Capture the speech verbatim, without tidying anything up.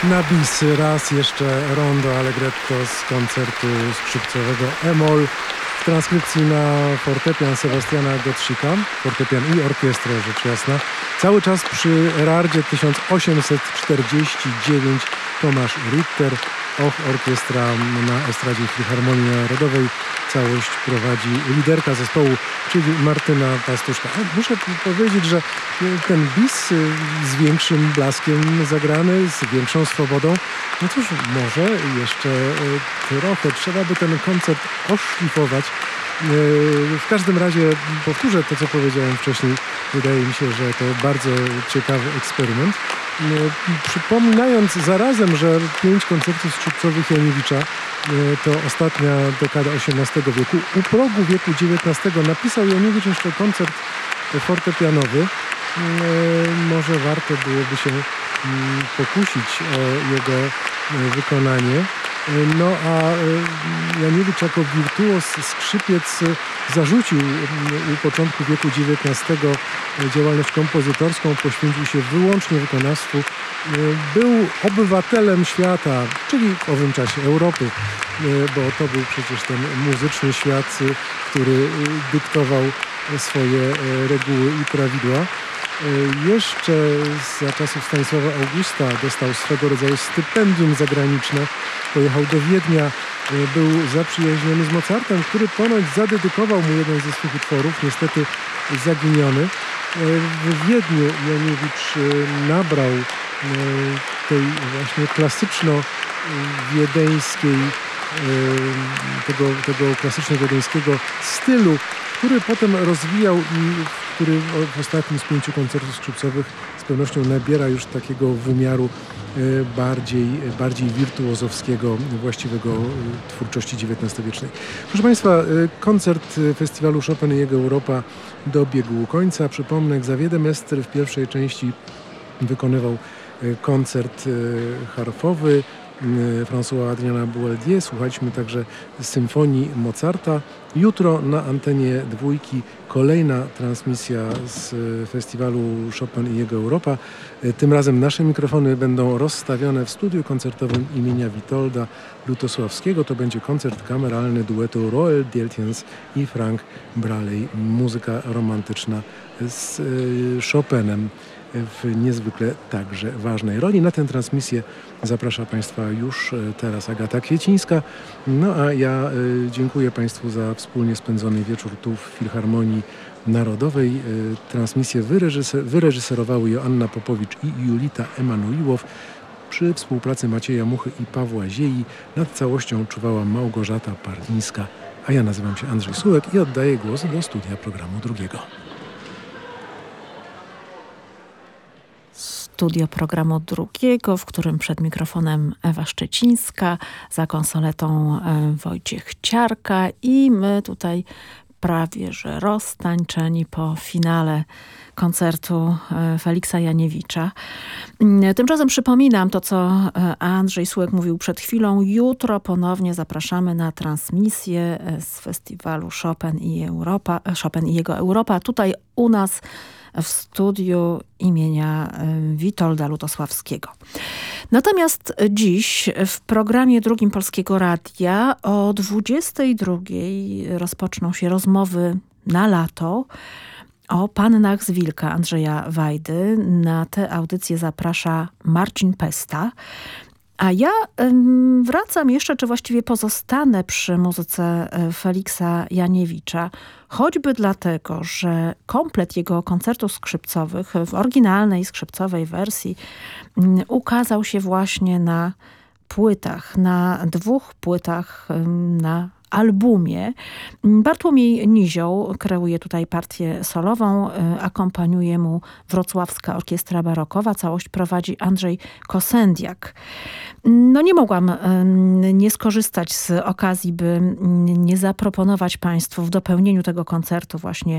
Na bis raz jeszcze Rondo Allegretto z koncertu skrzypcowego E-moll w transkrypcji na fortepian Sebastiana Gottsicka, fortepian i orkiestrę, rzecz jasna. Cały czas przy Erardzie tysiąc osiemset czterdzieści dziewięć Tomasz Ritter, Och, orkiestra na estradzie Filharmonii Narodowej. Całość prowadzi liderka zespołu, czyli Martyna Pastuszka. A muszę powiedzieć, że ten bis z większym blaskiem zagrany, z większą swobodą, no cóż, może jeszcze trochę trzeba by ten koncert oszlifować. W każdym razie powtórzę to, co powiedziałem wcześniej. Wydaje mi się, że to bardzo ciekawy eksperyment. Przypominając zarazem, że pięć koncertów skrzypcowych Janiewicza to ostatnia dekada osiemnastego wieku. U progu wieku dziewiętnastego napisał Janiewicz jeszcze koncert fortepianowy. Może warto byłoby się pokusić o jego wykonanie. No a Janiewicz jako wirtuoz skrzypiec zarzucił u początku wieku dziewiętnastego działalność kompozytorską, poświęcił się wyłącznie wykonawstwu. Był obywatelem świata, czyli w owym czasie Europy, bo to był przecież ten muzyczny świat, który dyktował swoje reguły i prawidła. Jeszcze za czasów Stanisława Augusta dostał swego rodzaju stypendium zagraniczne. Pojechał do Wiednia, był zaprzyjaźniony z Mozartem, który ponoć zadedykował mu jeden ze swych utworów, niestety zaginiony. W Wiedniu Janiewicz nabrał tej właśnie klasyczno-wiedeńskiej, tego, tego klasyczno-wiedeńskiego stylu, który potem rozwijał i który w ostatnim z pięciu koncertów skrzypcowych z pewnością nabiera już takiego wymiaru bardziej, bardziej wirtuozowskiego, właściwego twórczości dziewiętnastowiecznej. Proszę Państwa, koncert festiwalu Chopin i jego Europa dobiegł końca. Przypomnę, Xavier Mestre w pierwszej części wykonywał koncert harfowy François Adriana Bouladier. Słuchaliśmy także symfonii Mozarta. Jutro na antenie dwójki kolejna transmisja z festiwalu Chopin i jego Europa. Tym razem nasze mikrofony będą rozstawione w studiu koncertowym imienia Witolda Lutosławskiego. To będzie koncert kameralny duetu Roel Dieltjens i Frank Braley. Muzyka romantyczna z Chopinem w niezwykle także ważnej roli. Na tę transmisję zaprasza Państwa już teraz Agata Kwiecińska. No a ja dziękuję Państwu za wspólnie spędzony wieczór tu w Filharmonii Narodowej. Transmisję wyreżyser- wyreżyserowały Joanna Popowicz i Julita Emanuiłow. Przy współpracy Macieja Muchy i Pawła Ziei nad całością czuwała Małgorzata Parlińska, a ja nazywam się Andrzej Sułek i oddaję głos do studia programu drugiego. Studio programu drugiego, w którym przed mikrofonem Ewa Szczecińska, za konsoletą Wojciech Ciarka i my tutaj prawie że roztańczeni po finale koncertu Feliksa Janiewicza. Tymczasem przypominam to, co Andrzej Sułek mówił przed chwilą. Jutro ponownie zapraszamy na transmisję z festiwalu Chopin i Europa, Chopin i jego Europa. Tutaj u nas w studiu imienia Witolda Lutosławskiego. Natomiast dziś w programie drugim Polskiego Radia o dwudziestej drugiej rozpoczną się rozmowy na lato o Pannach z Wilka Andrzeja Wajdy. Na tę audycję zaprasza Marcin Pesta. A ja ym, wracam jeszcze, czy właściwie pozostanę przy muzyce Feliksa Janiewicza, choćby dlatego, że komplet jego koncertów skrzypcowych w oryginalnej skrzypcowej wersji ym, ukazał się właśnie na płytach, na dwóch płytach, ym, na albumie. Bartłomiej Nizioł kreuje tutaj partię solową, akompaniuje mu Wrocławska Orkiestra Barokowa, całość prowadzi Andrzej Kosendiak. No nie mogłam nie skorzystać z okazji, by nie zaproponować Państwu w dopełnieniu tego koncertu właśnie